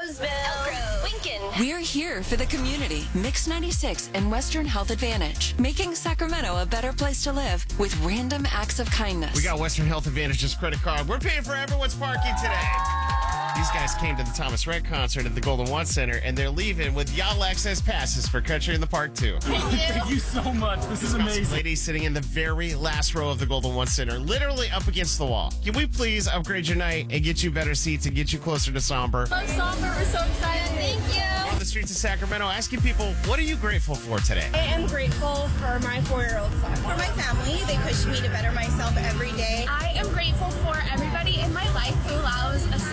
Roseville, Elk Grove, Lincoln. We're here for the community. Mix 96 and Western Health Advantage, making Sacramento a better place to live with random acts of kindness. We got Western Health Advantage's credit card. We're paying for everyone's parking today. These guys came to the Thomas Rhett concert at the Golden One Center, and they're leaving with Y'all Access passes for Country in the Park, too. Thank you so much. This is amazing. Ladies sitting in the very last row of the Golden One Center, literally up against the wall. Can we please upgrade your night and get you better seats and get you closer to Somber? Love Somber. We're so excited. Thank you. On the streets of Sacramento, asking people, what are you grateful for today? I am grateful for my 4-year-old son. For my family, they push me to better myself every day. I am grateful for everybody in my life who allows a